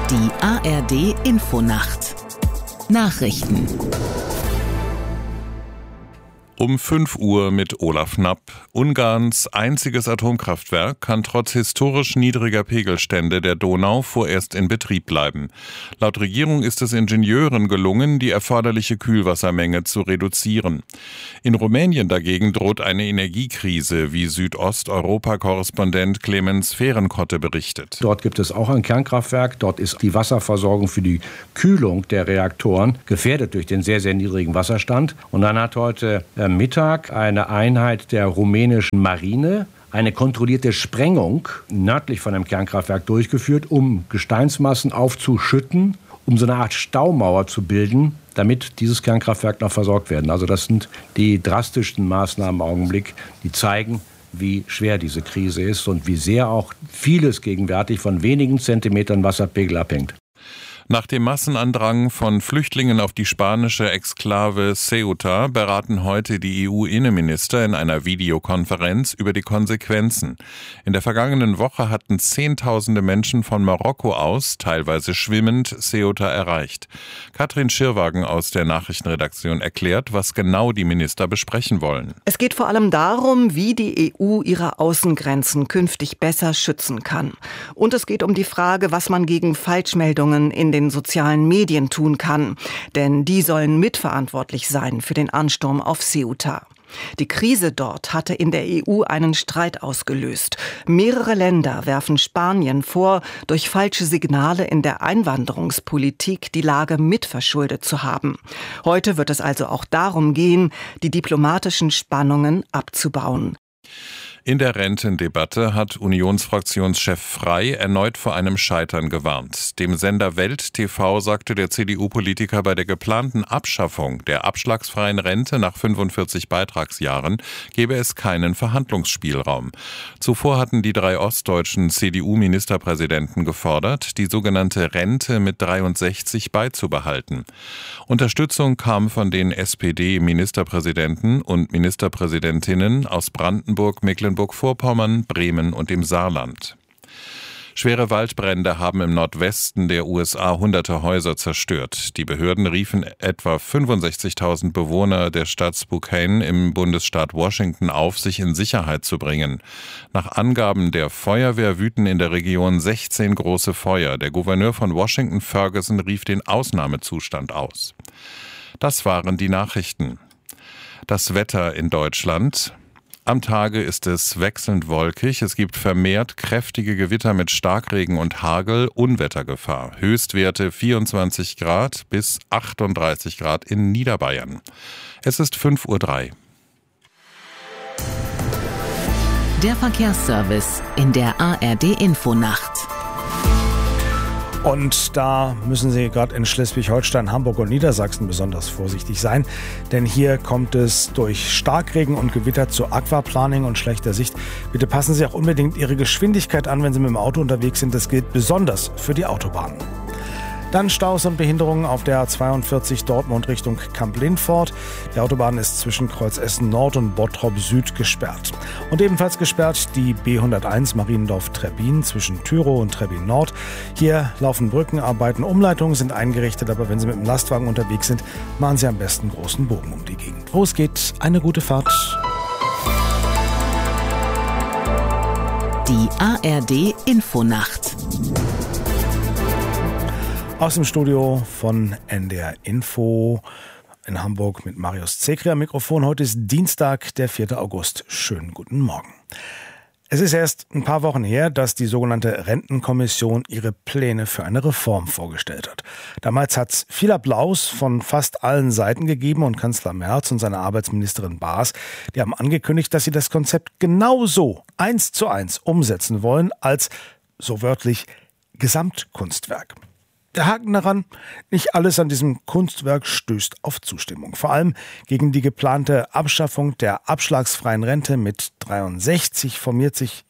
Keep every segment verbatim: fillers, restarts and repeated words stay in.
Die A R D-Infonacht Nachrichten. Um fünf Uhr mit Olaf Knapp. Ungarns einziges Atomkraftwerk kann trotz historisch niedriger Pegelstände der Donau vorerst in Betrieb bleiben. Laut Regierung ist es Ingenieuren gelungen, die erforderliche Kühlwassermenge zu reduzieren. In Rumänien dagegen droht eine Energiekrise, wie Südosteuropa-Korrespondent Clemens Fehrenkotte berichtet. Dort gibt es auch ein Kernkraftwerk. Dort ist die Wasserversorgung für die Kühlung der Reaktoren gefährdet durch den sehr, sehr niedrigen Wasserstand. Und dann hat heute am Mittag eine Einheit der rumänischen Marine eine kontrollierte Sprengung nördlich von einem Kernkraftwerk durchgeführt, um Gesteinsmassen aufzuschütten, um so eine Art Staumauer zu bilden, damit dieses Kernkraftwerk noch versorgt werden. Also das sind die drastischsten Maßnahmen im Augenblick, die zeigen, wie schwer diese Krise ist und wie sehr auch vieles gegenwärtig von wenigen Zentimetern Wasserpegel abhängt. Nach dem Massenandrang von Flüchtlingen auf die spanische Exklave Ceuta beraten heute die E U-Innenminister in einer Videokonferenz über die Konsequenzen. In der vergangenen Woche hatten Zehntausende Menschen von Marokko aus, teilweise schwimmend, Ceuta erreicht. Katrin Schirwagen aus der Nachrichtenredaktion erklärt, was genau die Minister besprechen wollen. Es geht vor allem darum, wie die E U ihre Außengrenzen künftig besser schützen kann. Und es geht um die Frage, was man gegen Falschmeldungen in den den sozialen Medien tun kann, denn die sollen mitverantwortlich sein für den Ansturm auf Ceuta. Die Krise dort hatte in der E U einen Streit ausgelöst. Mehrere Länder werfen Spanien vor, durch falsche Signale in der Einwanderungspolitik die Lage mitverschuldet zu haben. Heute wird es also auch darum gehen, die diplomatischen Spannungen abzubauen. In der Rentendebatte hat Unionsfraktionschef Frey erneut vor einem Scheitern gewarnt. Dem Sender Welt T V sagte der C D U-Politiker bei der geplanten Abschaffung der abschlagsfreien Rente nach fünfundvierzig Beitragsjahren gebe es keinen Verhandlungsspielraum. Zuvor hatten die drei ostdeutschen C D U-Ministerpräsidenten gefordert, die sogenannte Rente mit dreiundsechzig beizubehalten. Unterstützung kam von den S P D-Ministerpräsidenten und Ministerpräsidentinnen aus Brandenburg, Mecklenburg-Vorpommern, Bremen und dem Saarland. Schwere Waldbrände haben im Nordwesten der U S A hunderte Häuser zerstört. Die Behörden riefen etwa fünfundsechzigtausend Bewohner der Stadt Spokane im Bundesstaat Washington auf, sich in Sicherheit zu bringen. Nach Angaben der Feuerwehr wüten in der Region sechzehn große Feuer. Der Gouverneur von Washington, Ferguson, rief den Ausnahmezustand aus. Das waren die Nachrichten. Das Wetter in Deutschland. Am Tage ist es wechselnd wolkig. Es gibt vermehrt kräftige Gewitter mit Starkregen und Hagel, Unwettergefahr. Höchstwerte vierundzwanzig Grad bis achtunddreißig Grad in Niederbayern. Es ist fünf Uhr drei. Der Verkehrsservice in der A R D-Infonacht. Und da müssen Sie gerade in Schleswig-Holstein, Hamburg und Niedersachsen besonders vorsichtig sein, denn hier kommt es durch Starkregen und Gewitter zu Aquaplaning und schlechter Sicht. Bitte passen Sie auch unbedingt Ihre Geschwindigkeit an, wenn Sie mit dem Auto unterwegs sind. Das gilt besonders für die Autobahnen. Dann Staus und Behinderungen auf der A zweiundvierzig Dortmund Richtung Kamp-Lindfort. Die Autobahn ist zwischen Kreuz Essen Nord und Bottrop Süd gesperrt. Und ebenfalls gesperrt die B hunderteins Mariendorf-Trebbin zwischen Tyrow und Trebbin Nord. Hier laufen Brückenarbeiten, Umleitungen sind eingerichtet, aber wenn Sie mit dem Lastwagen unterwegs sind, machen Sie am besten großen Bogen um die Gegend. Wo es geht, eine gute Fahrt. Die A R D-Infonacht. Aus dem Studio von N D R Info in Hamburg mit Marius Zekri am Mikrofon. Heute ist Dienstag, der vierter August. Schönen guten Morgen. Es ist erst ein paar Wochen her, dass die sogenannte Rentenkommission ihre Pläne für eine Reform vorgestellt hat. Damals hat es viel Applaus von fast allen Seiten gegeben und Kanzler Merz und seine Arbeitsministerin Baas, die haben angekündigt, dass sie das Konzept genauso eins zu eins umsetzen wollen als, so wörtlich, Gesamtkunstwerk. Der Haken daran, nicht alles an diesem Kunstwerk stößt auf Zustimmung. Vor allem gegen die geplante Abschaffung der abschlagsfreien Rente mit dreiundsechzig formiert sich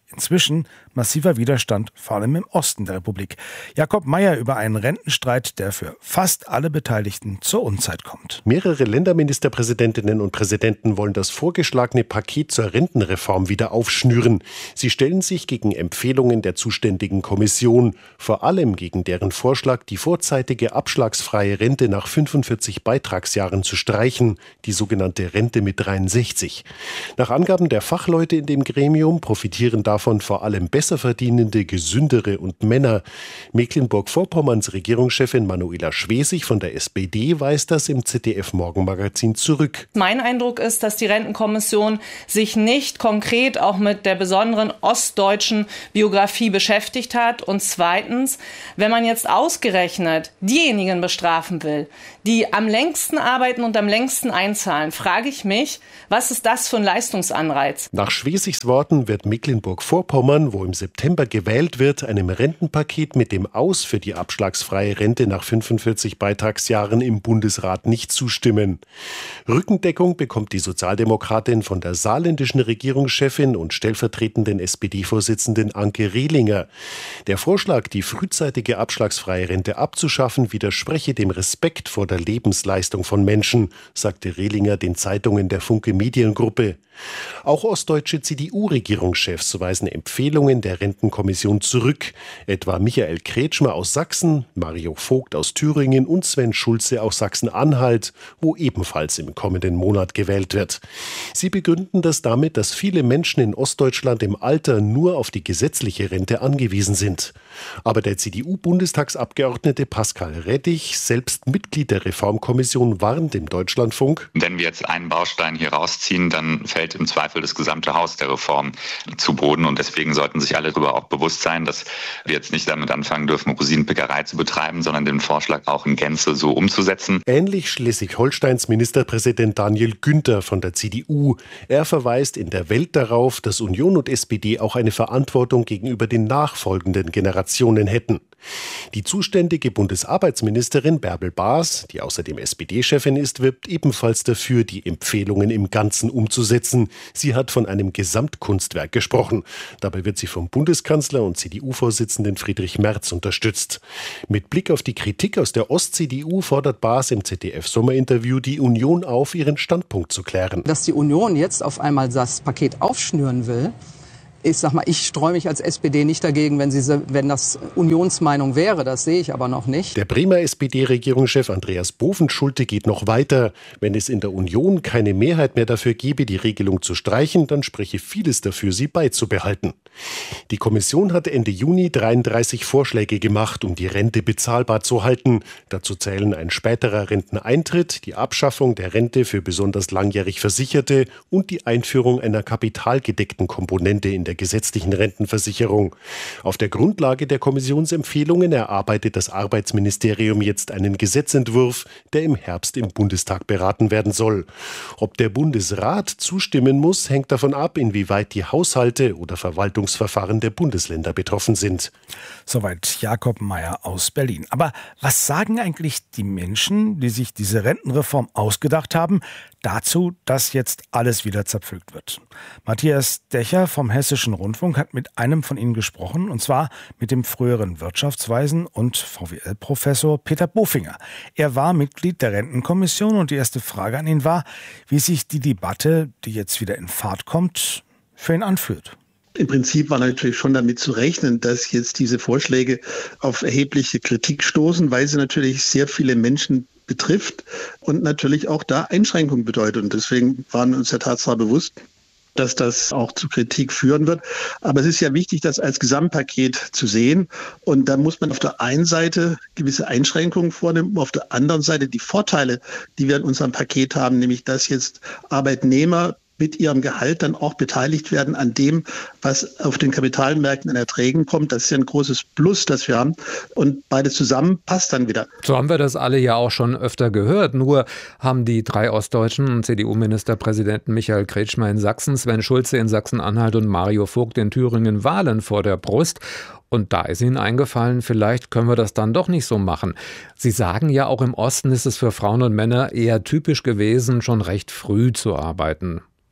inzwischen massiver Widerstand, vor allem im Osten der Republik. Jakob Mayer über einen Rentenstreit, der für fast alle Beteiligten zur Unzeit kommt. Mehrere Länderministerpräsidentinnen und Präsidenten wollen das vorgeschlagene Paket zur Rentenreform wieder aufschnüren. Sie stellen sich gegen Empfehlungen der zuständigen Kommission, vor allem gegen deren Vorschlag, die vorzeitige abschlagsfreie Rente nach fünfundvierzig Beitragsjahren zu streichen, die sogenannte Rente mit dreiundsechzig. Nach Angaben der Fachleute in dem Gremium profitieren davon vor allem besser verdienende, gesündere und Männer. Mecklenburg-Vorpommerns Regierungschefin Manuela Schwesig von der S P D weist das im Z D F-Morgenmagazin zurück. Mein Eindruck ist, dass die Rentenkommission sich nicht konkret auch mit der besonderen ostdeutschen Biografie beschäftigt hat. Und zweitens, wenn man jetzt ausgerechnet diejenigen bestrafen will, die am längsten arbeiten und am längsten einzahlen, frage ich mich, was ist das für ein Leistungsanreiz? Nach Schwesigs Worten wird Mecklenburg-Vorpommern, wo im September gewählt wird, einem Rentenpaket mit dem Aus für die abschlagsfreie Rente nach fünfundvierzig Beitragsjahren im Bundesrat nicht zustimmen. Rückendeckung bekommt die Sozialdemokratin von der saarländischen Regierungschefin und stellvertretenden S P D-Vorsitzenden Anke Rehlinger. Der Vorschlag, die frühzeitige abschlagsfreie Rente abzuschaffen, widerspreche dem Respekt vor der Lebensleistung von Menschen, sagte Rehlinger den Zeitungen der Funke Mediengruppe. Auch ostdeutsche C D U-Regierungschefs weisen Empfehlungen der Rentenkommission zurück. Etwa Michael Kretschmer aus Sachsen, Mario Vogt aus Thüringen und Sven Schulze aus Sachsen-Anhalt, wo ebenfalls im kommenden Monat gewählt wird. Sie begründen das damit, dass viele Menschen in Ostdeutschland im Alter nur auf die gesetzliche Rente angewiesen sind. Aber der C D U-Bundestagsabgeordnete Pascal Rettich, selbst Mitglied der Reformkommission, warnt im Deutschlandfunk: Wenn wir jetzt einen Baustein hier rausziehen, dann fällt im Zweifel das gesamte Haus der Reform zu Boden. Und deswegen sollten sich alle darüber auch bewusst sein, dass wir jetzt nicht damit anfangen dürfen, Rosinenpickerei zu betreiben, sondern den Vorschlag auch in Gänze so umzusetzen. Ähnlich Schleswig-Holsteins Ministerpräsident Daniel Günther von der C D U. Er verweist in der Welt darauf, dass Union und S P D auch eine Verantwortung gegenüber den nachfolgenden Generationen hätten. Die zuständige Bundesarbeitsministerin Bärbel Baas, die außerdem S P D-Chefin ist, wirbt ebenfalls dafür, die Empfehlungen im Ganzen umzusetzen. Sie hat von einem Gesamtkunstwerk gesprochen. Dabei wird sie vom Bundeskanzler und C D U-Vorsitzenden Friedrich Merz unterstützt. Mit Blick auf die Kritik aus der Ost-C D U fordert Baas im Z D F-Sommerinterview die Union auf, ihren Standpunkt zu klären. Dass die Union jetzt auf einmal das Paket aufschnüren will, ich sag mal, ich streue mich als S P D nicht dagegen, wenn, sie, wenn das Unionsmeinung wäre. Das sehe ich aber noch nicht. Der Bremer S P D-Regierungschef Andreas Bovenschulte geht noch weiter. Wenn es in der Union keine Mehrheit mehr dafür gebe, die Regelung zu streichen, dann spreche vieles dafür, sie beizubehalten. Die Kommission hat Ende Juni dreiunddreißig Vorschläge gemacht, um die Rente bezahlbar zu halten. Dazu zählen ein späterer Renteneintritt, die Abschaffung der Rente für besonders langjährig Versicherte und die Einführung einer kapitalgedeckten Komponente in der gesetzlichen Rentenversicherung. Auf der Grundlage der Kommissionsempfehlungen erarbeitet das Arbeitsministerium jetzt einen Gesetzentwurf, der im Herbst im Bundestag beraten werden soll. Ob der Bundesrat zustimmen muss, hängt davon ab, inwieweit die Haushalte oder Verwaltungsverfahren der Bundesländer betroffen sind. Soweit Jakob Mayer aus Berlin. Aber was sagen eigentlich die Menschen, die sich diese Rentenreform ausgedacht haben, dazu, dass jetzt alles wieder zerpflückt wird? Matthias Decher vom Hessischen Rundfunk hat mit einem von ihnen gesprochen, und zwar mit dem früheren Wirtschaftsweisen und V W L-Professor Peter Bofinger. Er war Mitglied der Rentenkommission und die erste Frage an ihn war, wie sich die Debatte, die jetzt wieder in Fahrt kommt, für ihn anfühlt. Im Prinzip war natürlich schon damit zu rechnen, dass jetzt diese Vorschläge auf erhebliche Kritik stoßen, weil sie natürlich sehr viele Menschen betrifft und natürlich auch da Einschränkungen bedeutet. Und deswegen waren wir uns der Tatsache bewusst, dass das auch zu Kritik führen wird. Aber es ist ja wichtig, das als Gesamtpaket zu sehen. Und da muss man auf der einen Seite gewisse Einschränkungen vornehmen, auf der anderen Seite die Vorteile, die wir in unserem Paket haben, nämlich dass jetzt Arbeitnehmer mit ihrem Gehalt dann auch beteiligt werden an dem, was auf den Kapitalmärkten an Erträgen kommt. Das ist ja ein großes Plus, das wir haben. Und beides zusammen passt dann wieder. So haben wir das alle ja auch schon öfter gehört. Nur haben die drei ostdeutschen C D U-Ministerpräsidenten Michael Kretschmer in Sachsen, Sven Schulze in Sachsen-Anhalt und Mario Vogt in Thüringen Wahlen vor der Brust. Und da ist ihnen eingefallen, vielleicht können wir das dann doch nicht so machen. Sie sagen ja, auch im Osten ist es für Frauen und Männer eher typisch gewesen, schon recht früh zu arbeiten.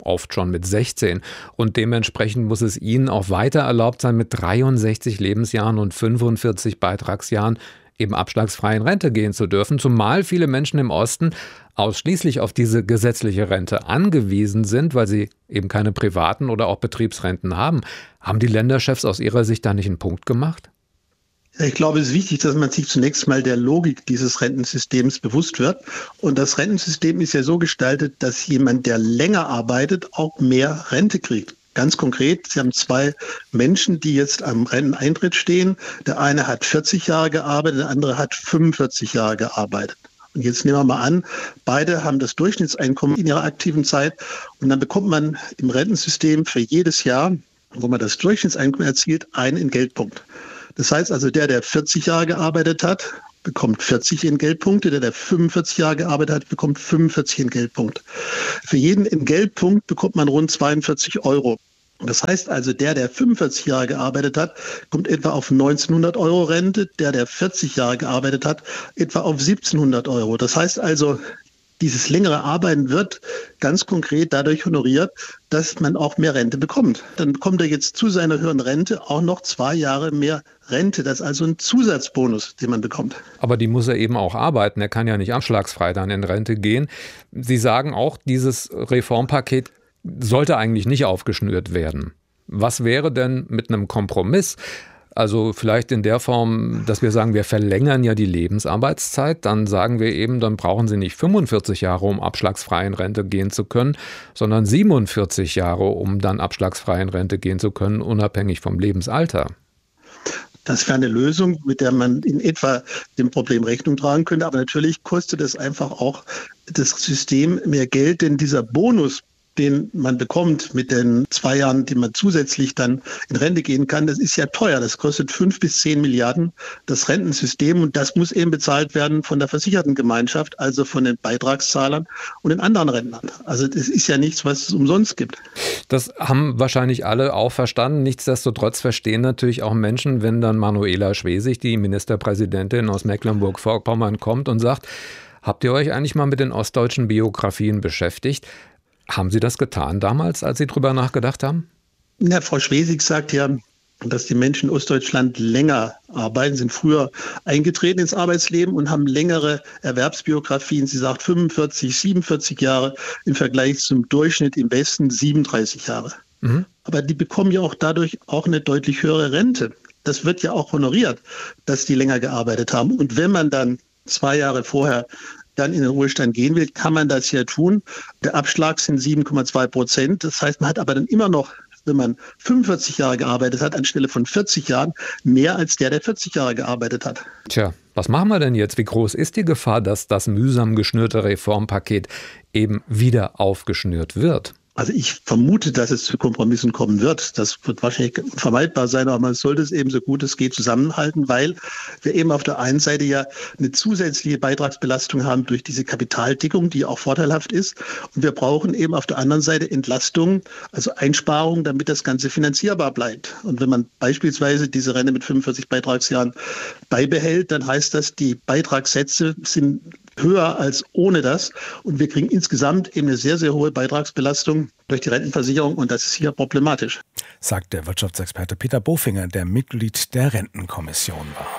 oft schon mit sechzehn. Und dementsprechend muss es ihnen auch weiter erlaubt sein, mit dreiundsechzig Lebensjahren und fünfundvierzig Beitragsjahren eben abschlagsfrei in Rente gehen zu dürfen, zumal viele Menschen im Osten ausschließlich auf diese gesetzliche Rente angewiesen sind, weil sie eben keine privaten oder auch Betriebsrenten haben. Haben die Länderchefs aus ihrer Sicht da nicht einen Punkt gemacht? Ich glaube, es ist wichtig, dass man sich zunächst mal der Logik dieses Rentensystems bewusst wird. Und das Rentensystem ist ja so gestaltet, dass jemand, der länger arbeitet, auch mehr Rente kriegt. Ganz konkret, Sie haben zwei Menschen, die jetzt am Renteneintritt stehen. Der eine hat vierzig Jahre gearbeitet, der andere hat fünfundvierzig Jahre gearbeitet. Und jetzt nehmen wir mal an, beide haben das Durchschnittseinkommen in ihrer aktiven Zeit. Und dann bekommt man im Rentensystem für jedes Jahr, wo man das Durchschnittseinkommen erzielt, einen Entgeltpunkt. Das heißt also, der, der vierzig Jahre gearbeitet hat, bekommt vierzig Entgeltpunkte, der, der fünfundvierzig Jahre gearbeitet hat, bekommt fünfundvierzig Entgeltpunkte. Für jeden Entgeltpunkt bekommt man rund zweiundvierzig Euro. Das heißt also, der, der fünfundvierzig Jahre gearbeitet hat, kommt etwa auf neunzehnhundert Euro Rente, der, der vierzig Jahre gearbeitet hat, etwa auf siebzehnhundert Euro. Das heißt also, dieses längere Arbeiten wird ganz konkret dadurch honoriert, dass man auch mehr Rente bekommt. Dann bekommt er jetzt zu seiner höheren Rente auch noch zwei Jahre mehr Rente. Das ist also ein Zusatzbonus, den man bekommt. Aber die muss er eben auch arbeiten. Er kann ja nicht abschlagsfrei dann in Rente gehen. Sie sagen auch, dieses Reformpaket sollte eigentlich nicht aufgeschnürt werden. Was wäre denn mit einem Kompromiss? Also vielleicht in der Form, dass wir sagen, wir verlängern ja die Lebensarbeitszeit. Dann sagen wir eben, dann brauchen Sie nicht fünfundvierzig Jahre, um abschlagsfrei in Rente gehen zu können, sondern siebenundvierzig Jahre, um dann abschlagsfrei in Rente gehen zu können, unabhängig vom Lebensalter. Das wäre eine Lösung, mit der man in etwa dem Problem Rechnung tragen könnte. Aber natürlich kostet es einfach auch das System mehr Geld, denn dieser Bonus, den man bekommt mit den zwei Jahren, die man zusätzlich dann in Rente gehen kann, das ist ja teuer. Das kostet fünf bis zehn Milliarden, das Rentensystem. Und das muss eben bezahlt werden von der Versichertengemeinschaft, also von den Beitragszahlern und den anderen Rentnern. Also das ist ja nichts, was es umsonst gibt. Das haben wahrscheinlich alle auch verstanden. Nichtsdestotrotz verstehen natürlich auch Menschen, wenn dann Manuela Schwesig, die Ministerpräsidentin aus Mecklenburg-Vorpommern, kommt und sagt, habt ihr euch eigentlich mal mit den ostdeutschen Biografien beschäftigt? Haben Sie das getan damals, als Sie drüber nachgedacht haben? Ja, Frau Schwesig sagt ja, dass die Menschen in Ostdeutschland länger arbeiten, sind früher eingetreten ins Arbeitsleben und haben längere Erwerbsbiografien. Sie sagt fünfundvierzig, siebenundvierzig Jahre im Vergleich zum Durchschnitt im Westen siebenunddreißig Jahre. Mhm. Aber die bekommen ja auch dadurch auch eine deutlich höhere Rente. Das wird ja auch honoriert, dass die länger gearbeitet haben. Und wenn man dann zwei Jahre vorher dann in den Ruhestand gehen will, kann man das ja tun. Der Abschlag sind sieben Komma zwei Prozent. Das heißt, man hat aber dann immer noch, wenn man fünfundvierzig Jahre gearbeitet hat, anstelle von vierzig Jahren, mehr als der, der vierzig Jahre gearbeitet hat. Tja, was machen wir denn jetzt? Wie groß ist die Gefahr, dass das mühsam geschnürte Reformpaket eben wieder aufgeschnürt wird? Also ich vermute, dass es zu Kompromissen kommen wird. Das wird wahrscheinlich unvermeidbar sein, aber man sollte es eben so gut es geht zusammenhalten, weil wir eben auf der einen Seite ja eine zusätzliche Beitragsbelastung haben durch diese Kapitaldeckung, die auch vorteilhaft ist. Und wir brauchen eben auf der anderen Seite Entlastung, also Einsparungen, damit das Ganze finanzierbar bleibt. Und wenn man beispielsweise diese Rente mit fünfundvierzig Beitragsjahren beibehält, dann heißt das, die Beitragssätze sind höher als ohne das. Und wir kriegen insgesamt eben eine sehr, sehr hohe Beitragsbelastung durch die Rentenversicherung. Und das ist hier problematisch. Sagt der Wirtschaftsexperte Peter Bofinger, der Mitglied der Rentenkommission war.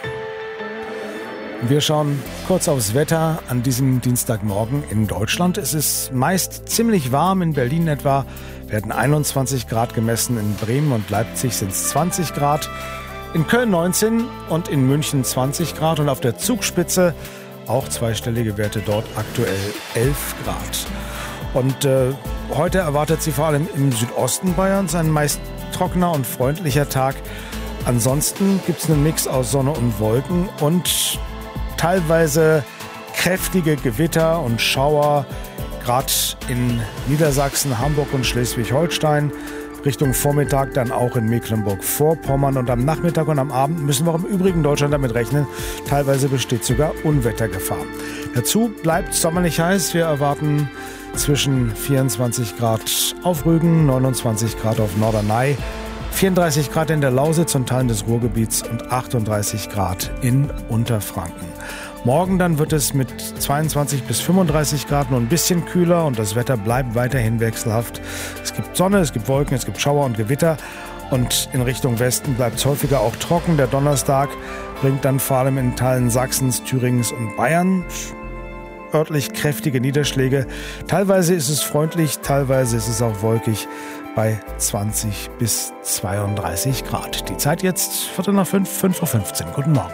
Wir schauen kurz aufs Wetter an diesem Dienstagmorgen in Deutschland. Es ist meist ziemlich warm. In Berlin etwa werden einundzwanzig Grad gemessen. In Bremen und Leipzig sind es zwanzig Grad. In Köln neunzehn und in München zwanzig Grad. Und auf der Zugspitze auch zweistellige Werte, dort aktuell elf Grad. Und äh, heute erwartet sie vor allem im Südosten Bayerns ein meist trockener und freundlicher Tag. Ansonsten gibt es einen Mix aus Sonne und Wolken und teilweise kräftige Gewitter und Schauer, gerade in Niedersachsen, Hamburg und Schleswig-Holstein. Richtung Vormittag dann auch in Mecklenburg-Vorpommern. Und am Nachmittag und am Abend müssen wir auch im übrigen Deutschland damit rechnen. Teilweise besteht sogar Unwettergefahr. Dazu bleibt sommerlich heiß. Wir erwarten zwischen vierundzwanzig Grad auf Rügen, neunundzwanzig Grad auf Norderney, vierunddreißig Grad in der Lausitz und Teilen des Ruhrgebiets und achtunddreißig Grad in Unterfranken. Morgen dann wird es mit zweiundzwanzig bis fünfunddreißig Grad nur ein bisschen kühler und das Wetter bleibt weiterhin wechselhaft. Es gibt Sonne, es gibt Wolken, es gibt Schauer und Gewitter. Und in Richtung Westen bleibt es häufiger auch trocken. Der Donnerstag bringt dann vor allem in Teilen Sachsens, Thüringens und Bayern örtlich kräftige Niederschläge. Teilweise ist es freundlich, teilweise ist es auch wolkig bei zwanzig bis zweiunddreißig Grad. Die Zeit jetzt Viertel nach fünf, fünf Uhr fünfzehn. Guten Morgen.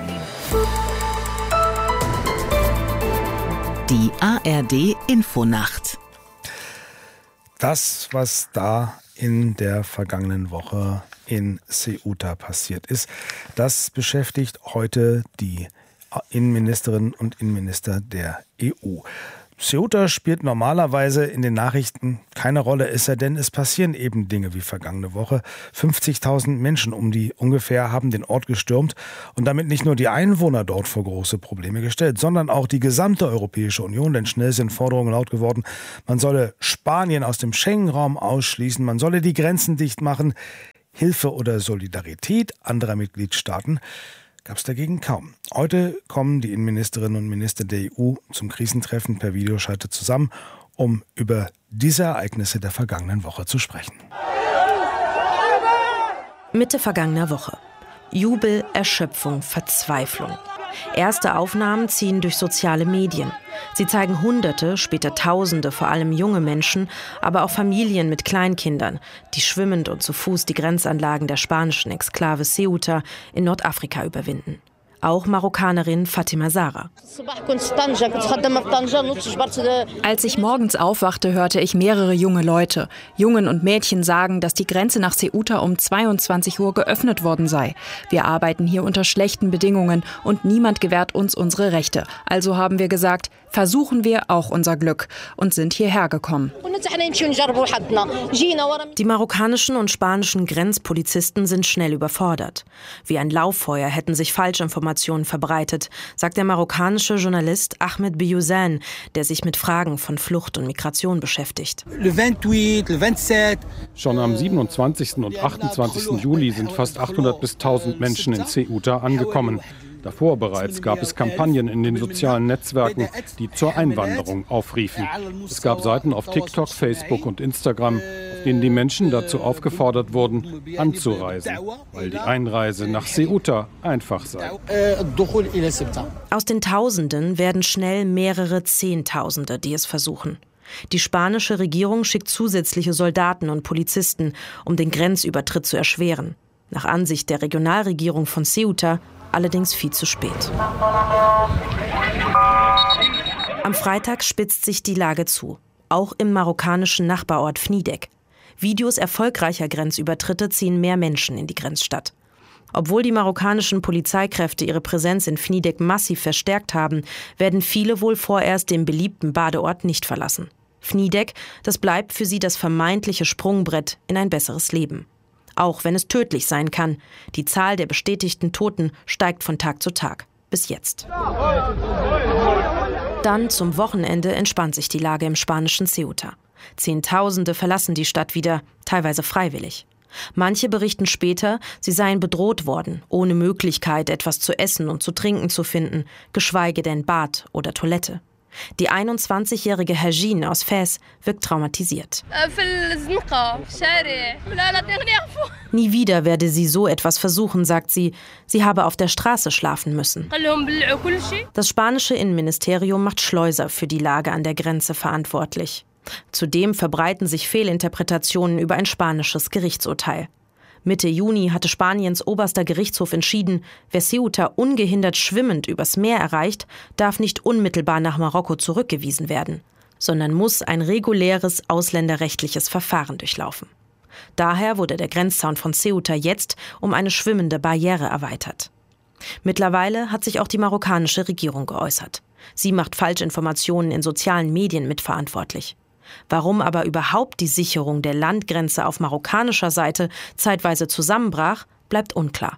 Die A R D Infonacht. Das, was da in der vergangenen Woche in Ceuta passiert ist, das beschäftigt heute die Innenministerinnen und Innenminister der E U. Ceuta spielt normalerweise in den Nachrichten keine Rolle, es sei denn, es passieren eben Dinge wie vergangene Woche. fünfzigtausend Menschen um die ungefähr haben den Ort gestürmt und damit nicht nur die Einwohner dort vor große Probleme gestellt, sondern auch die gesamte Europäische Union, denn schnell sind Forderungen laut geworden, man solle Spanien aus dem Schengen-Raum ausschließen, man solle die Grenzen dicht machen. Hilfe oder Solidarität anderer Mitgliedstaaten gab es dagegen kaum. Heute kommen die Innenministerinnen und Minister der E U zum Krisentreffen per Videoschalte zusammen, um über diese Ereignisse der vergangenen Woche zu sprechen. Mitte vergangener Woche. Jubel, Erschöpfung, Verzweiflung. Erste Aufnahmen ziehen durch soziale Medien. Sie zeigen Hunderte, später Tausende, vor allem junge Menschen, aber auch Familien mit Kleinkindern, die schwimmend und zu Fuß die Grenzanlagen der spanischen Exklave Ceuta in Nordafrika überwinden. Auch Marokkanerin Fatima Zahra. Als ich morgens aufwachte, hörte ich mehrere junge Leute, Jungen und Mädchen sagen, dass die Grenze nach Ceuta um zweiundzwanzig Uhr geöffnet worden sei. Wir arbeiten hier unter schlechten Bedingungen und niemand gewährt uns unsere Rechte. Also haben wir gesagt, versuchen wir auch unser Glück und sind hierher gekommen. Die marokkanischen und spanischen Grenzpolizisten sind schnell überfordert. Wie ein Lauffeuer hätten sich Falschinformationen verbreitet, sagt der marokkanische Journalist Ahmed Biouzane, der sich mit Fragen von Flucht und Migration beschäftigt. Schon am siebenundzwanzigsten und achtundzwanzigsten Juli sind fast achthundert bis tausend Menschen in Ceuta angekommen. Davor bereits gab es Kampagnen in den sozialen Netzwerken, die zur Einwanderung aufriefen. Es gab Seiten auf TikTok, Facebook und Instagram, auf denen die Menschen dazu aufgefordert wurden, anzureisen, weil die Einreise nach Ceuta einfach sei. Aus den Tausenden werden schnell mehrere Zehntausende, die es versuchen. Die spanische Regierung schickt zusätzliche Soldaten und Polizisten, um den Grenzübertritt zu erschweren. Nach Ansicht der Regionalregierung von Ceuta allerdings viel zu spät. Am Freitag spitzt sich die Lage zu, auch im marokkanischen Nachbarort Fnidek. Videos erfolgreicher Grenzübertritte ziehen mehr Menschen in die Grenzstadt. Obwohl die marokkanischen Polizeikräfte ihre Präsenz in Fnidek massiv verstärkt haben, werden viele wohl vorerst den beliebten Badeort nicht verlassen. Fnidek, das bleibt für sie das vermeintliche Sprungbrett in ein besseres Leben. Auch wenn es tödlich sein kann. Die Zahl der bestätigten Toten steigt von Tag zu Tag. Bis jetzt. Dann zum Wochenende entspannt sich die Lage im spanischen Ceuta. Zehntausende verlassen die Stadt wieder, teilweise freiwillig. Manche berichten später, sie seien bedroht worden, ohne Möglichkeit, etwas zu essen und zu trinken zu finden, geschweige denn Bad oder Toilette. Die einundzwanzigjährige Hajin aus Fez wirkt traumatisiert. Nie wieder werde sie so etwas versuchen, sagt sie. Sie habe auf der Straße schlafen müssen. Das spanische Innenministerium macht Schleuser für die Lage an der Grenze verantwortlich. Zudem verbreiten sich Fehlinterpretationen über ein spanisches Gerichtsurteil. Mitte Juni hatte Spaniens oberster Gerichtshof entschieden, wer Ceuta ungehindert schwimmend übers Meer erreicht, darf nicht unmittelbar nach Marokko zurückgewiesen werden, sondern muss ein reguläres ausländerrechtliches Verfahren durchlaufen. Daher wurde der Grenzzaun von Ceuta jetzt um eine schwimmende Barriere erweitert. Mittlerweile hat sich auch die marokkanische Regierung geäußert. Sie macht Falschinformationen in sozialen Medien mitverantwortlich. Warum aber überhaupt die Sicherung der Landgrenze auf marokkanischer Seite zeitweise zusammenbrach, bleibt unklar.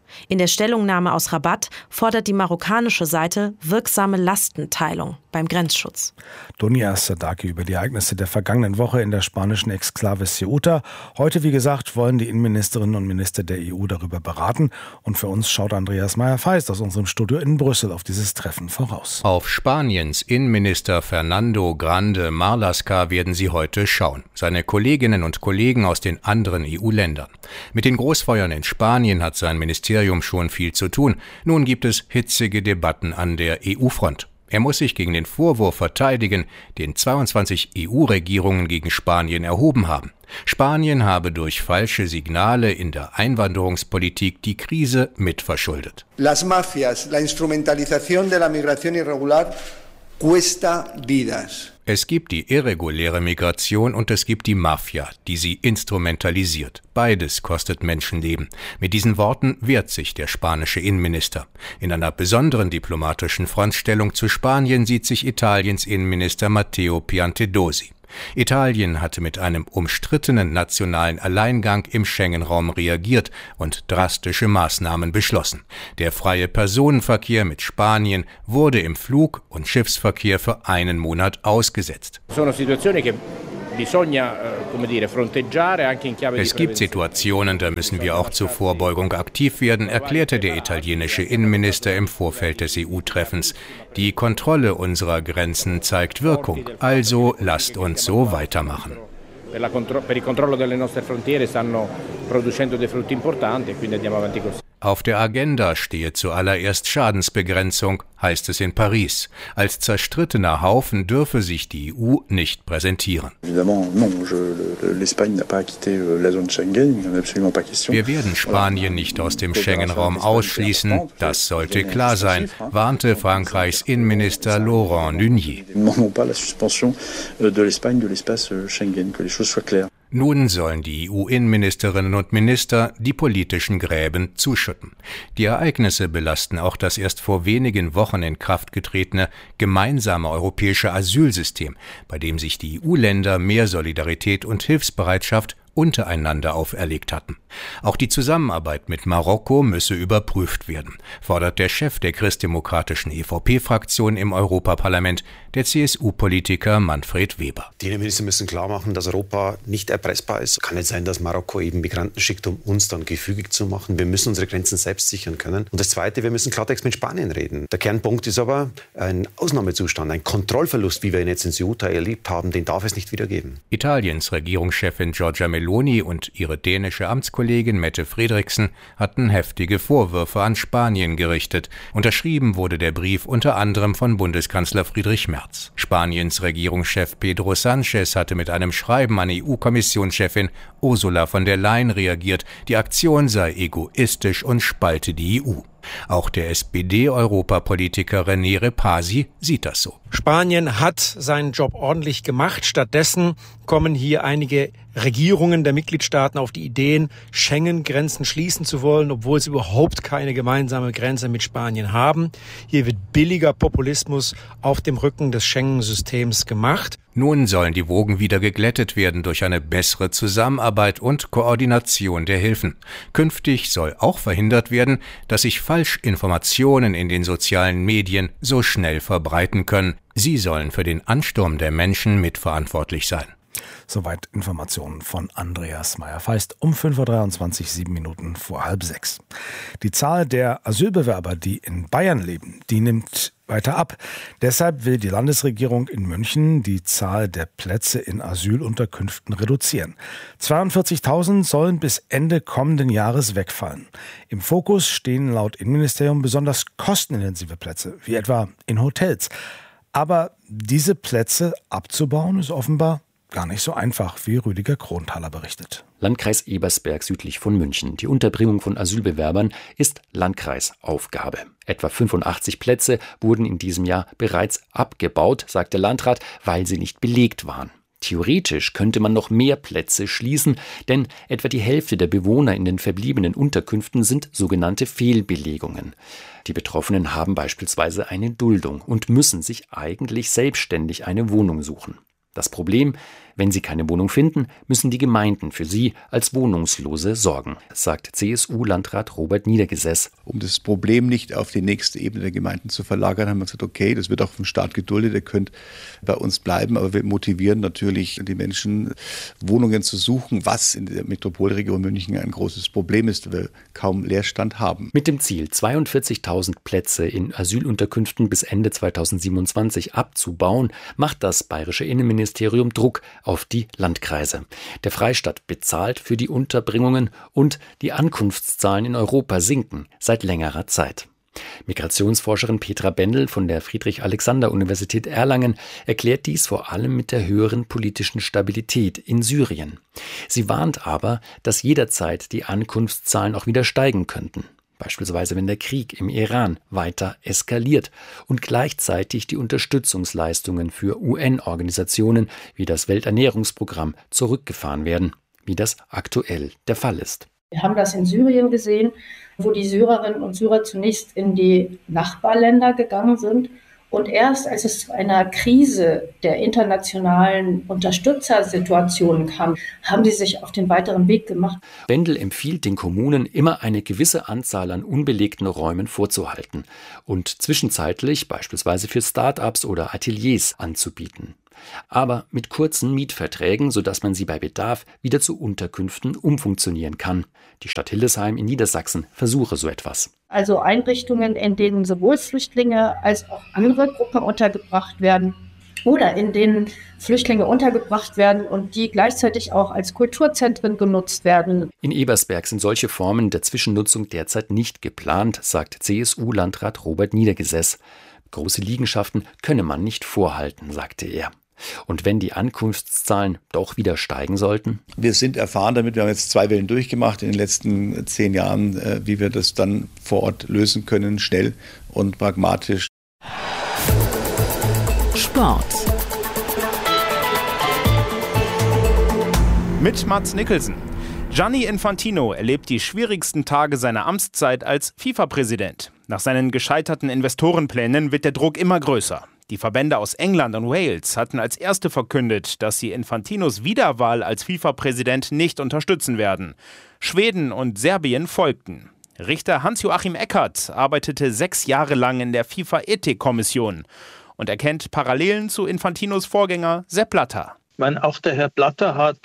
In der Stellungnahme aus Rabat fordert die marokkanische Seite wirksame Lastenteilung beim Grenzschutz. Dunia Sadaki über die Ereignisse der vergangenen Woche in der spanischen Exklave Ceuta. Heute, wie gesagt, wollen die Innenministerinnen und Minister der E U darüber beraten. Und für uns schaut Andreas Meyer-Feist aus unserem Studio in Brüssel auf dieses Treffen voraus. Auf Spaniens Innenminister Fernando Grande Marlaska werden sie heute schauen. Seine Kolleginnen und Kollegen aus den anderen E U-Ländern. Mit den Großfeuern in Spanien hat sein Ministerium schon viel zu tun. Nun gibt es hitzige Debatten an der E U-Front. Er muss sich gegen den Vorwurf verteidigen, den zweiundzwanzig E U-Regierungen gegen Spanien erhoben haben. Spanien habe durch falsche Signale in der Einwanderungspolitik die Krise mitverschuldet. Las mafias, la instrumentalización de la migración irregular cuesta vidas. Es gibt die irreguläre Migration und es gibt die Mafia, die sie instrumentalisiert. Beides kostet Menschenleben. Mit diesen Worten wehrt sich der spanische Innenminister. In einer besonderen diplomatischen Frontstellung zu Spanien sieht sich Italiens Innenminister Matteo Piantedosi. Italien hatte mit einem umstrittenen nationalen Alleingang im Schengen-Raum reagiert und drastische Maßnahmen beschlossen. Der freie Personenverkehr mit Spanien wurde im Flug- und Schiffsverkehr für einen Monat ausgesetzt. Es gibt Situationen, da müssen wir auch zur Vorbeugung aktiv werden, erklärte der italienische Innenminister im Vorfeld des E U-Treffens. Die Kontrolle unserer Grenzen zeigt Wirkung, also lasst uns so weitermachen. Auf der Agenda stehe zuallererst Schadensbegrenzung, heißt es in Paris. Als zerstrittener Haufen dürfe sich die E U nicht präsentieren. Wir werden Spanien nicht aus dem Schengen-Raum ausschließen, das sollte klar sein, warnte Frankreichs Innenminister Laurent Nunez. Nun sollen die E U-Innenministerinnen und Minister die politischen Gräben zuschütten. Die Ereignisse belasten auch das erst vor wenigen Wochen in Kraft getretene gemeinsame europäische Asylsystem, bei dem sich die E U-Länder mehr Solidarität und Hilfsbereitschaft untereinander auferlegt hatten. Auch die Zusammenarbeit mit Marokko müsse überprüft werden, fordert der Chef der christdemokratischen E V P-Fraktion im Europaparlament, der C S U-Politiker Manfred Weber. Die Innenminister müssen klar machen, dass Europa nicht erpressbar ist. Kann nicht sein, dass Marokko eben Migranten schickt, um uns dann gefügig zu machen. Wir müssen unsere Grenzen selbst sichern können. Und das Zweite, wir müssen Klartext mit Spanien reden. Der Kernpunkt ist aber ein Ausnahmezustand, ein Kontrollverlust, wie wir ihn jetzt in Ceuta erlebt haben, den darf es nicht wieder geben. Italiens Regierungschefin Giorgia Meloni und ihre dänische Amtskollegin Mette Frederiksen hatten heftige Vorwürfe an Spanien gerichtet. Unterschrieben wurde der Brief unter anderem von Bundeskanzler Friedrich Merz. Spaniens Regierungschef Pedro Sánchez hatte mit einem Schreiben an E U-Kommissionschefin Ursula von der Leyen reagiert, die Aktion sei egoistisch und spalte die E U. Auch der S P D-Europapolitiker René Repasi sieht das so. Spanien hat seinen Job ordentlich gemacht. Stattdessen kommen hier einige Regierungen der Mitgliedstaaten auf die Ideen, Schengen-Grenzen schließen zu wollen, obwohl sie überhaupt keine gemeinsame Grenze mit Spanien haben. Hier wird billiger Populismus auf dem Rücken des Schengen-Systems gemacht. Nun sollen die Wogen wieder geglättet werden durch eine bessere Zusammenarbeit und Koordination der Hilfen. Künftig soll auch verhindert werden, dass sich Falschinformationen in den sozialen Medien so schnell verbreiten können. Sie sollen für den Ansturm der Menschen mitverantwortlich sein. Soweit Informationen von Andreas Meyer-Feist um fünf Uhr dreiundzwanzig, sieben Minuten vor halb sechs. Die Zahl der Asylbewerber, die in Bayern leben, die nimmt weiter ab. Deshalb will die Landesregierung in München die Zahl der Plätze in Asylunterkünften reduzieren. zweiundvierzigtausend sollen bis Ende kommenden Jahres wegfallen. Im Fokus stehen laut Innenministerium besonders kostenintensive Plätze, wie etwa in Hotels. Aber diese Plätze abzubauen ist offenbar gar nicht so einfach, wie Rüdiger Kronthaler berichtet. Landkreis Ebersberg südlich von München. Die Unterbringung von Asylbewerbern ist Landkreisaufgabe. Etwa fünfundachtzig Plätze wurden in diesem Jahr bereits abgebaut, sagt der Landrat, weil sie nicht belegt waren. Theoretisch könnte man noch mehr Plätze schließen, denn etwa die Hälfte der Bewohner in den verbliebenen Unterkünften sind sogenannte Fehlbelegungen. Die Betroffenen haben beispielsweise eine Duldung und müssen sich eigentlich selbstständig eine Wohnung suchen. Das Problem: Wenn sie keine Wohnung finden, müssen die Gemeinden für sie als Wohnungslose sorgen, sagt C S U-Landrat Robert Niedergesäß. Um das Problem nicht auf die nächste Ebene der Gemeinden zu verlagern, haben wir gesagt, okay, das wird auch vom Staat geduldet, ihr könnt bei uns bleiben, aber wir motivieren natürlich die Menschen, Wohnungen zu suchen, was in der Metropolregion München ein großes Problem ist, weil wir kaum Leerstand haben. Mit dem Ziel, zweiundvierzigtausend Plätze in Asylunterkünften bis Ende zweitausendsiebenundzwanzig abzubauen, macht das bayerische Innenministerium Druck auf die Landkreise. Der Freistaat bezahlt für die Unterbringungen und die Ankunftszahlen in Europa sinken seit längerer Zeit. Migrationsforscherin Petra Bendel von der Friedrich-Alexander-Universität Erlangen erklärt dies vor allem mit der höheren politischen Stabilität in Syrien. Sie warnt aber, dass jederzeit die Ankunftszahlen auch wieder steigen könnten. Beispielsweise wenn der Krieg im Iran weiter eskaliert und gleichzeitig die Unterstützungsleistungen für U N-Organisationen wie das Welternährungsprogramm zurückgefahren werden, wie das aktuell der Fall ist. Wir haben das in Syrien gesehen, wo die Syrerinnen und Syrer zunächst in die Nachbarländer gegangen sind. Und erst als es zu einer Krise der internationalen Unterstützersituation kam, haben sie sich auf den weiteren Weg gemacht. Bendel empfiehlt den Kommunen, immer eine gewisse Anzahl an unbelegten Räumen vorzuhalten und zwischenzeitlich beispielsweise für Start-ups oder Ateliers anzubieten. Aber mit kurzen Mietverträgen, sodass man sie bei Bedarf wieder zu Unterkünften umfunktionieren kann. Die Stadt Hildesheim in Niedersachsen versuche so etwas. Also Einrichtungen, in denen sowohl Flüchtlinge als auch andere Gruppen untergebracht werden oder in denen Flüchtlinge untergebracht werden und die gleichzeitig auch als Kulturzentren genutzt werden. In Ebersberg sind solche Formen der Zwischennutzung derzeit nicht geplant, sagt C S U-Landrat Robert Niedergesäß. Große Liegenschaften könne man nicht vorhalten, sagte er. Und wenn die Ankunftszahlen doch wieder steigen sollten? Wir sind erfahren damit, wir haben jetzt zwei Wellen durchgemacht in den letzten zehn Jahren, wie wir das dann vor Ort lösen können, schnell und pragmatisch. Sport. Mit Mads Nicholson. Gianni Infantino erlebt die schwierigsten Tage seiner Amtszeit als FIFA-Präsident. Nach seinen gescheiterten Investorenplänen wird der Druck immer größer. Die Verbände aus England und Wales hatten als erste verkündet, dass sie Infantinos Wiederwahl als FIFA-Präsident nicht unterstützen werden. Schweden und Serbien folgten. Richter Hans-Joachim Eckert arbeitete sechs Jahre lang in der FIFA-Ethikkommission und erkennt Parallelen zu Infantinos Vorgänger Sepp Blatter. Man, auch der Herr Blatter hat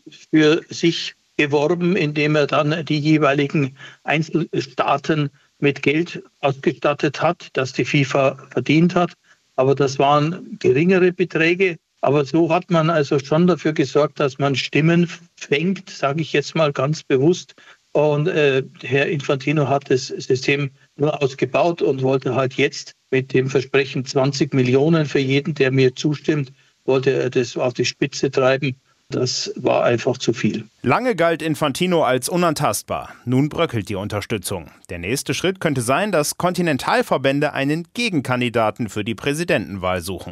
für sich geworben, indem er dann die jeweiligen Einzelstaaten mit Geld ausgestattet hat, das die FIFA verdient hat. Aber das waren geringere Beträge. Aber so hat man also schon dafür gesorgt, dass man Stimmen fängt, sage ich jetzt mal ganz bewusst. Und äh, Herr Infantino hat das System nur ausgebaut und wollte halt jetzt mit dem Versprechen zwanzig Millionen für jeden, der mir zustimmt, wollte er das auf die Spitze treiben. Das war einfach zu viel. Lange galt Infantino als unantastbar. Nun bröckelt die Unterstützung. Der nächste Schritt könnte sein, dass Kontinentalverbände einen Gegenkandidaten für die Präsidentenwahl suchen.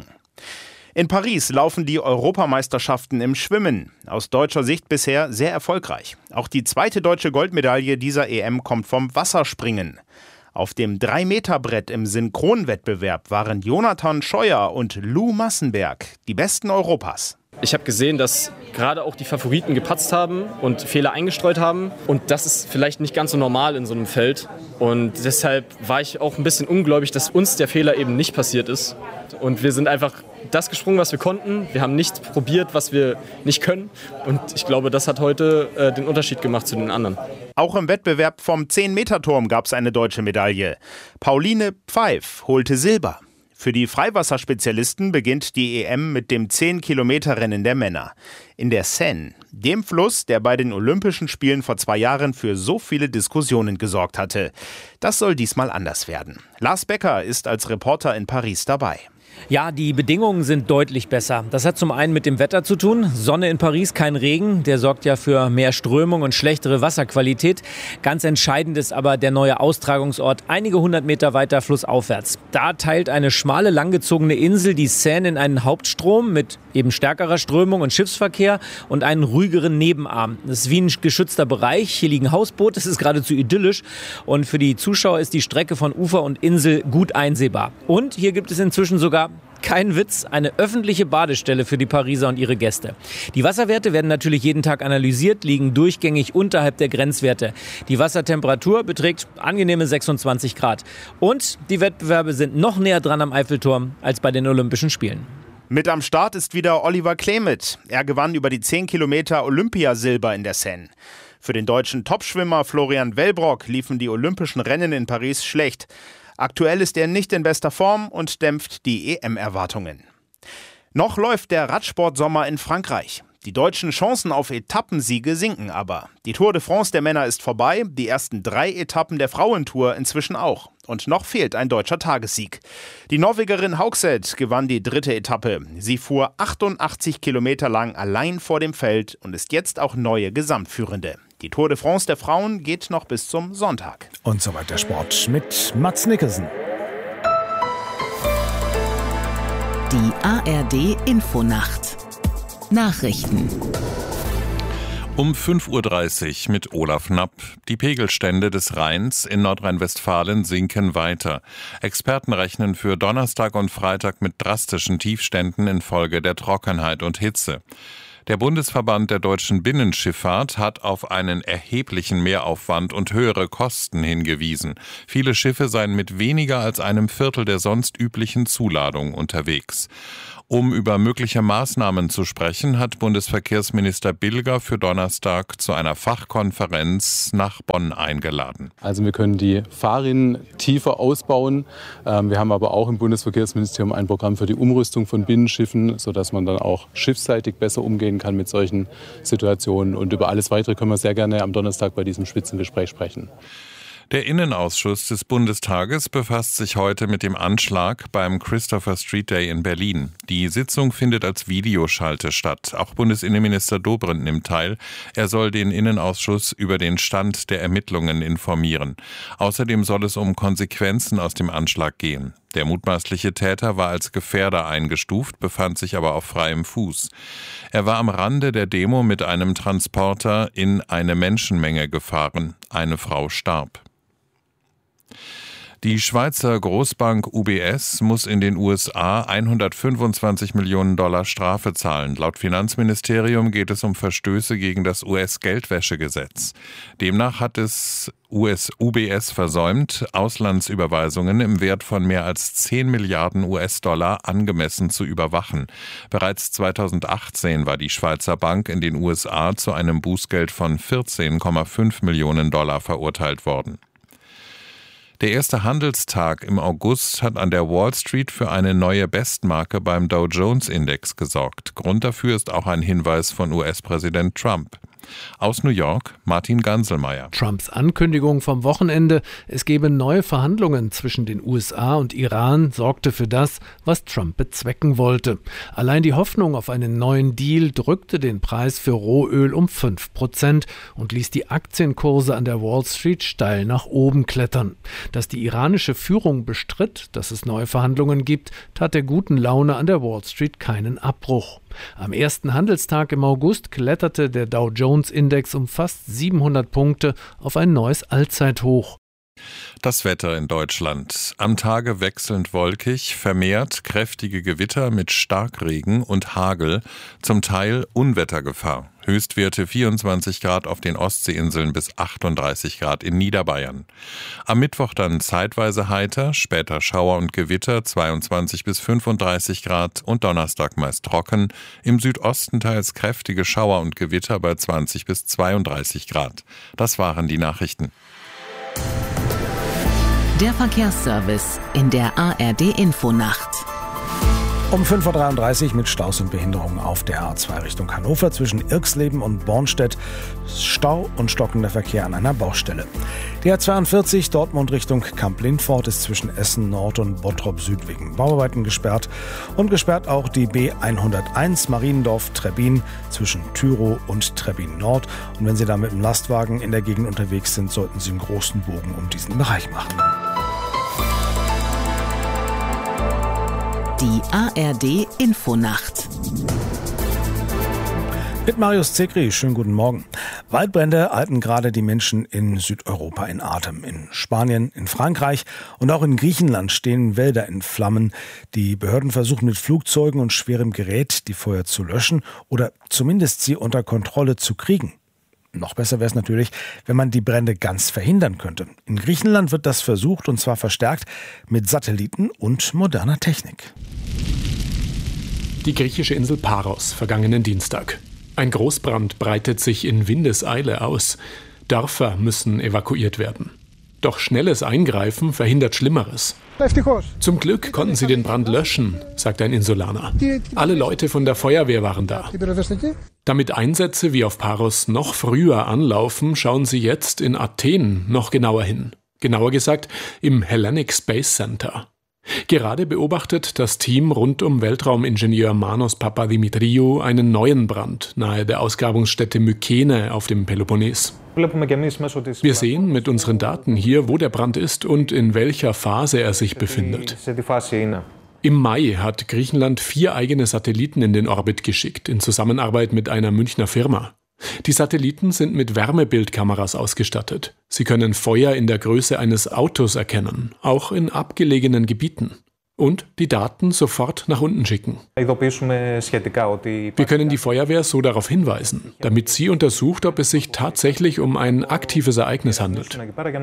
In Paris laufen die Europameisterschaften im Schwimmen. Aus deutscher Sicht bisher sehr erfolgreich. Auch die zweite deutsche Goldmedaille dieser E M kommt vom Wasserspringen. Auf dem drei Meter Brett im Synchronwettbewerb waren Jonathan Scheuer und Lou Massenberg die besten Europas. Ich habe gesehen, dass gerade auch die Favoriten gepatzt haben und Fehler eingestreut haben. Und das ist vielleicht nicht ganz so normal in so einem Feld. Und deshalb war ich auch ein bisschen ungläubig, dass uns der Fehler eben nicht passiert ist. Und wir sind einfach das gesprungen, was wir konnten. Wir haben nichts probiert, was wir nicht können. Und ich glaube, das hat heute äh, den Unterschied gemacht zu den anderen. Auch im Wettbewerb vom zehn Meter Turm gab es eine deutsche Medaille. Pauline Pfeif holte Silber. Für die Freiwasserspezialisten beginnt die E M mit dem zehn Kilometer Rennen der Männer. In der Seine, dem Fluss, der bei den Olympischen Spielen vor zwei Jahren für so viele Diskussionen gesorgt hatte. Das soll diesmal anders werden. Lars Becker ist als Reporter in Paris dabei. Ja, die Bedingungen sind deutlich besser. Das hat zum einen mit dem Wetter zu tun. Sonne in Paris, kein Regen. Der sorgt ja für mehr Strömung und schlechtere Wasserqualität. Ganz entscheidend ist aber der neue Austragungsort einige hundert Meter weiter flussaufwärts. Da teilt eine schmale, langgezogene Insel die Seine in einen Hauptstrom mit eben stärkerer Strömung und Schiffsverkehr und einen ruhigeren Nebenarm. Das ist wie ein geschützter Bereich. Hier liegen Hausboote. Es ist geradezu idyllisch. Und für die Zuschauer ist die Strecke von Ufer und Insel gut einsehbar. Und hier gibt es inzwischen sogar Kein Witz, eine öffentliche Badestelle für die Pariser und ihre Gäste. Die Wasserwerte werden natürlich jeden Tag analysiert, liegen durchgängig unterhalb der Grenzwerte. Die Wassertemperatur beträgt angenehme sechsundzwanzig Grad. Und die Wettbewerbe sind noch näher dran am Eiffelturm als bei den Olympischen Spielen. Mit am Start ist wieder Oliver Klemet. Er gewann über die zehn Kilometer Olympiasilber in der Seine. Für den deutschen Topschwimmer Florian Wellbrock liefen die Olympischen Rennen in Paris schlecht. Aktuell ist er nicht in bester Form und dämpft die E M-Erwartungen. Noch läuft der Radsportsommer in Frankreich. Die deutschen Chancen auf Etappensiege sinken aber. Die Tour de France der Männer ist vorbei, die ersten drei Etappen der Frauentour inzwischen auch. Und noch fehlt ein deutscher Tagessieg. Die Norwegerin Haugseth gewann die dritte Etappe. Sie fuhr achtundachtzig Kilometer lang allein vor dem Feld und ist jetzt auch neue Gesamtführende. Die Tour de France der Frauen geht noch bis zum Sonntag. Und soweit der Sport mit Mats Nicholson. Die A R D-Infonacht. Nachrichten. Um fünf Uhr dreißig mit Olaf Knapp. Die Pegelstände des Rheins in Nordrhein-Westfalen sinken weiter. Experten rechnen für Donnerstag und Freitag mit drastischen Tiefständen infolge der Trockenheit und Hitze. Der Bundesverband der deutschen Binnenschifffahrt hat auf einen erheblichen Mehraufwand und höhere Kosten hingewiesen. Viele Schiffe seien mit weniger als einem Viertel der sonst üblichen Zuladung unterwegs. Um über mögliche Maßnahmen zu sprechen, hat Bundesverkehrsminister Bilger für Donnerstag zu einer Fachkonferenz nach Bonn eingeladen. Also wir können die Fahrrinnen tiefer ausbauen. Wir haben aber auch im Bundesverkehrsministerium ein Programm für die Umrüstung von Binnenschiffen, sodass man dann auch schiffsseitig besser umgehen kann mit solchen Situationen. Und über alles Weitere können wir sehr gerne am Donnerstag bei diesem Spitzengespräch sprechen. Der Innenausschuss des Bundestages befasst sich heute mit dem Anschlag beim Christopher Street Day in Berlin. Die Sitzung findet als Videoschalte statt. Auch Bundesinnenminister Dobrindt nimmt teil. Er soll den Innenausschuss über den Stand der Ermittlungen informieren. Außerdem soll es um Konsequenzen aus dem Anschlag gehen. Der mutmaßliche Täter war als Gefährder eingestuft, befand sich aber auf freiem Fuß. Er war am Rande der Demo mit einem Transporter in eine Menschenmenge gefahren. Eine Frau starb. Die Schweizer Großbank U B S muss in den U S A hundertfünfundzwanzig Millionen Dollar Strafe zahlen. Laut Finanzministerium geht es um Verstöße gegen das U S-Geldwäschegesetz. Demnach hat es U B S versäumt, Auslandsüberweisungen im Wert von mehr als zehn Milliarden U S-Dollar angemessen zu überwachen. Bereits zweitausendachtzehn war die Schweizer Bank in den U S A zu einem Bußgeld von vierzehn Komma fünf Millionen Dollar verurteilt worden. Der erste Handelstag im August hat an der Wall Street für eine neue Bestmarke beim Dow Jones Index gesorgt. Grund dafür ist auch ein Hinweis von U S-Präsident Trump. Aus New York, Martin Ganselmeier. Trumps Ankündigung vom Wochenende, es gebe neue Verhandlungen zwischen den U S A und Iran, sorgte für das, was Trump bezwecken wollte. Allein die Hoffnung auf einen neuen Deal drückte den Preis für Rohöl um fünf Prozent und ließ die Aktienkurse an der Wall Street steil nach oben klettern. Dass die iranische Führung bestritt, dass es neue Verhandlungen gibt, tat der guten Laune an der Wall Street keinen Abbruch. Am ersten Handelstag im August kletterte der Dow Jones Index um fast siebenhundert Punkte auf ein neues Allzeithoch. Das Wetter in Deutschland. Am Tage wechselnd wolkig, vermehrt kräftige Gewitter mit Starkregen und Hagel, zum Teil Unwettergefahr. Höchstwerte vierundzwanzig Grad auf den Ostseeinseln bis achtunddreißig Grad in Niederbayern. Am Mittwoch dann zeitweise heiter, später Schauer und Gewitter zweiundzwanzig bis fünfunddreißig Grad und Donnerstag meist trocken. Im Südosten teils kräftige Schauer und Gewitter bei zwanzig bis zweiunddreißig Grad. Das waren die Nachrichten. Der Verkehrsservice in der A R D-Infonacht. Um fünf Uhr dreiunddreißig mit Staus und Behinderungen auf der A zwei Richtung Hannover zwischen Irksleben und Bornstedt. Stau und stockender Verkehr an einer Baustelle. Die A zweiundvierzig Dortmund Richtung Kamp-Lindfort ist zwischen Essen Nord und Bottrop Süd wegen Bauarbeiten gesperrt. Und gesperrt auch die B hunderteins Mariendorf-Trebbin zwischen Tyrow und Trebbin Nord. Und wenn Sie da mit dem Lastwagen in der Gegend unterwegs sind, sollten Sie einen großen Bogen um diesen Bereich machen. Die A R D-Infonacht. Mit Marius Zekri, schönen guten Morgen. Waldbrände halten gerade die Menschen in Südeuropa in Atem. In Spanien, in Frankreich und auch in Griechenland stehen Wälder in Flammen. Die Behörden versuchen mit Flugzeugen und schwerem Gerät die Feuer zu löschen oder zumindest sie unter Kontrolle zu kriegen. Noch besser wäre es natürlich, wenn man die Brände ganz verhindern könnte. In Griechenland wird das versucht, und zwar verstärkt mit Satelliten und moderner Technik. Die griechische Insel Paros, vergangenen Dienstag. Ein Großbrand breitet sich in Windeseile aus. Dörfer müssen evakuiert werden. Doch schnelles Eingreifen verhindert Schlimmeres. Zum Glück konnten sie den Brand löschen, sagt ein Insulaner. Alle Leute von der Feuerwehr waren da. Damit Einsätze wie auf Paros noch früher anlaufen, schauen sie jetzt in Athen noch genauer hin. Genauer gesagt im Hellenic Space Center. Gerade beobachtet das Team rund um Weltraumingenieur Manos Papadimitriou einen neuen Brand nahe der Ausgrabungsstätte Mykene auf dem Peloponnes. Wir sehen mit unseren Daten hier, wo der Brand ist und in welcher Phase er sich befindet. Im Mai hat Griechenland vier eigene Satelliten in den Orbit geschickt, in Zusammenarbeit mit einer Münchner Firma. Die Satelliten sind mit Wärmebildkameras ausgestattet. Sie können Feuer in der Größe eines Autos erkennen, auch in abgelegenen Gebieten. Und die Daten sofort nach unten schicken. Wir können die Feuerwehr so darauf hinweisen, damit sie untersucht, ob es sich tatsächlich um ein aktives Ereignis handelt.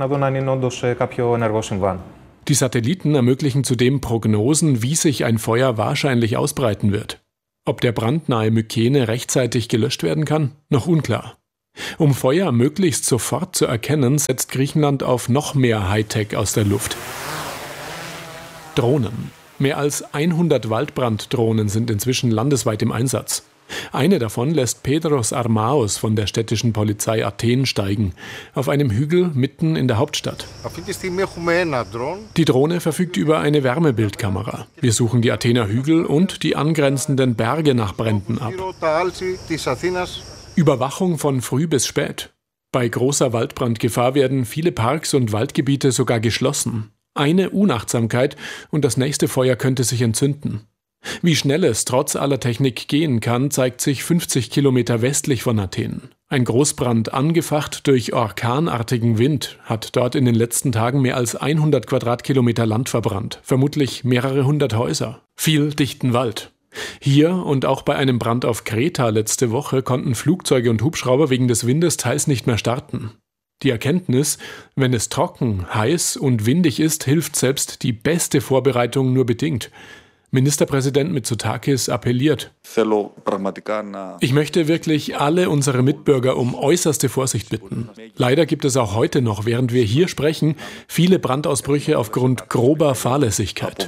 Die Satelliten ermöglichen zudem Prognosen, wie sich ein Feuer wahrscheinlich ausbreiten wird. Ob der Brand nahe Mykene rechtzeitig gelöscht werden kann, noch unklar. Um Feuer möglichst sofort zu erkennen, setzt Griechenland auf noch mehr Hightech aus der Luft. Drohnen. Mehr als hundert Waldbranddrohnen sind inzwischen landesweit im Einsatz. Eine davon lässt Pedros Armaos von der städtischen Polizei Athen steigen, auf einem Hügel mitten in der Hauptstadt. Die Drohne verfügt über eine Wärmebildkamera. Wir suchen die Athener Hügel und die angrenzenden Berge nach Bränden ab. Überwachung von früh bis spät. Bei großer Waldbrandgefahr werden viele Parks und Waldgebiete sogar geschlossen. Eine Unachtsamkeit und das nächste Feuer könnte sich entzünden. Wie schnell es trotz aller Technik gehen kann, zeigt sich fünfzig Kilometer westlich von Athen. Ein Großbrand, angefacht durch orkanartigen Wind, hat dort in den letzten Tagen mehr als hundert Quadratkilometer Land verbrannt, vermutlich mehrere hundert Häuser, viel dichten Wald. Hier und auch bei einem Brand auf Kreta letzte Woche konnten Flugzeuge und Hubschrauber wegen des Windes teils nicht mehr starten. Die Erkenntnis, wenn es trocken, heiß und windig ist, hilft selbst die beste Vorbereitung nur bedingt. Ministerpräsident Mitsotakis appelliert: Ich möchte wirklich alle unsere Mitbürger um äußerste Vorsicht bitten. Leider gibt es auch heute noch, während wir hier sprechen, viele Brandausbrüche aufgrund grober Fahrlässigkeit.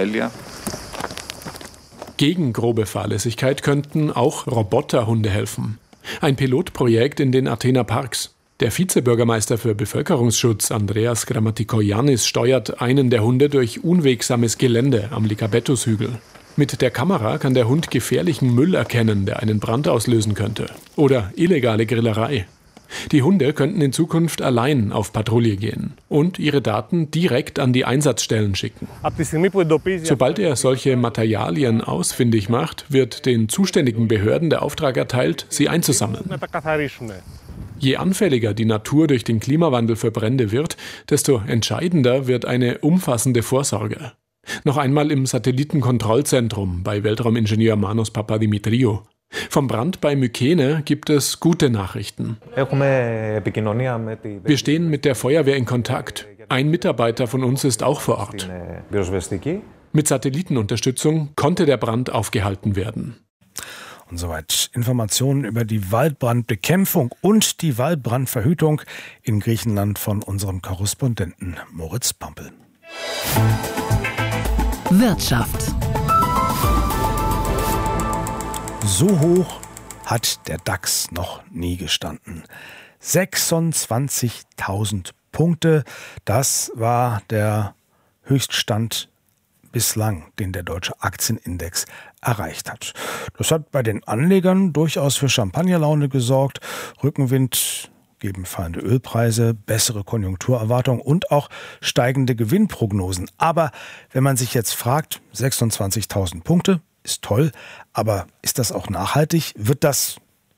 Gegen grobe Fahrlässigkeit könnten auch Roboterhunde helfen. Ein Pilotprojekt in den Athener Parks. Der Vizebürgermeister für Bevölkerungsschutz, Andreas Grammatikoyannis, steuert einen der Hunde durch unwegsames Gelände am Likabetus-Hügel. Mit der Kamera kann der Hund gefährlichen Müll erkennen, der einen Brand auslösen könnte. Oder illegale Grillerei. Die Hunde könnten in Zukunft allein auf Patrouille gehen und ihre Daten direkt an die Einsatzstellen schicken. Sobald er solche Materialien ausfindig macht, wird den zuständigen Behörden der Auftrag erteilt, sie einzusammeln. Je anfälliger die Natur durch den Klimawandel für Brände wird, desto entscheidender wird eine umfassende Vorsorge. Noch einmal im Satellitenkontrollzentrum bei Weltraumingenieur Manos Papadimitriou. Vom Brand bei Mykene gibt es gute Nachrichten. Wir stehen mit der Feuerwehr in Kontakt. Ein Mitarbeiter von uns ist auch vor Ort. Mit Satellitenunterstützung konnte der Brand aufgehalten werden. Und soweit Informationen über die Waldbrandbekämpfung und die Waldbrandverhütung in Griechenland von unserem Korrespondenten Moritz Pampel. Wirtschaft. So hoch hat der DAX noch nie gestanden. sechsundzwanzigtausend Punkte, das war der Höchststand bislang, den der deutsche Aktienindex erreicht hat. Das hat bei den Anlegern durchaus für Champagnerlaune gesorgt. Rückenwind geben fallende Ölpreise, bessere Konjunkturerwartungen und auch steigende Gewinnprognosen. Aber wenn man sich jetzt fragt, sechsundzwanzigtausend Punkte ist toll, aber ist das auch nachhaltig? Wird das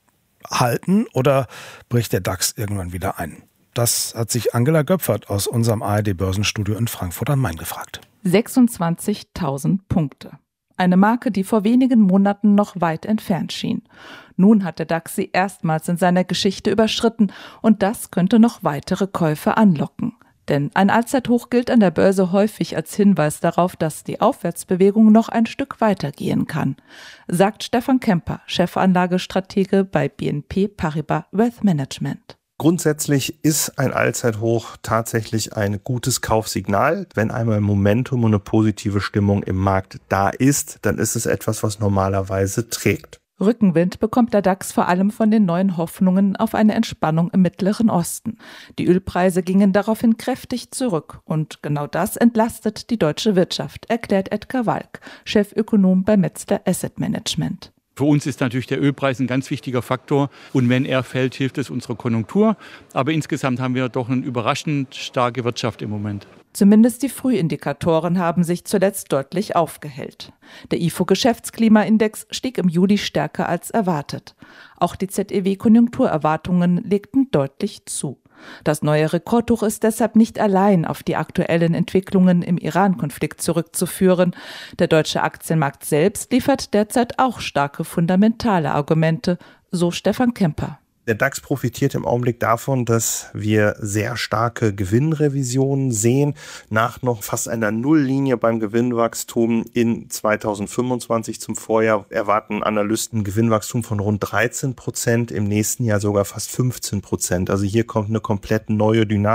halten oder bricht der DAX irgendwann wieder ein? Das hat sich Angela Göpfert aus unserem A R D-Börsenstudio in Frankfurt am Main gefragt. sechsundzwanzigtausend Punkte. Eine Marke, die vor wenigen Monaten noch weit entfernt schien. Nun hat der DAX sie erstmals in seiner Geschichte überschritten und das könnte noch weitere Käufe anlocken. Denn ein Allzeithoch gilt an der Börse häufig als Hinweis darauf, dass die Aufwärtsbewegung noch ein Stück weitergehen kann, sagt Stefan Kemper, Chefanlagestratege bei B N P Paribas Wealth Management. Grundsätzlich ist ein Allzeithoch tatsächlich ein gutes Kaufsignal. Wenn einmal Momentum und eine positive Stimmung im Markt da ist, dann ist es etwas, was normalerweise trägt. Rückenwind bekommt der DAX vor allem von den neuen Hoffnungen auf eine Entspannung im Mittleren Osten. Die Ölpreise gingen daraufhin kräftig zurück und genau das entlastet die deutsche Wirtschaft, erklärt Edgar Walk, Chefökonom bei Metzler Asset Management. Für uns ist natürlich der Ölpreis ein ganz wichtiger Faktor und wenn er fällt, hilft es unserer Konjunktur. Aber insgesamt haben wir doch eine überraschend starke Wirtschaft im Moment. Zumindest die Frühindikatoren haben sich zuletzt deutlich aufgehellt. Der I F O-Geschäftsklimaindex stieg im Juli stärker als erwartet. Auch die Z E W-Konjunkturerwartungen legten deutlich zu. Das neue Rekordhoch ist deshalb nicht allein auf die aktuellen Entwicklungen im Iran-Konflikt zurückzuführen. Der deutsche Aktienmarkt selbst liefert derzeit auch starke fundamentale Argumente, so Stefan Kemper. Der DAX profitiert im Augenblick davon, dass wir sehr starke Gewinnrevisionen sehen. Nach noch fast einer Nulllinie beim Gewinnwachstum in zweitausendfünfundzwanzig zum Vorjahr erwarten Analysten Gewinnwachstum von rund dreizehn Prozent, im nächsten Jahr sogar fast fünfzehn Prozent. Also hier kommt eine komplett neue Dynamik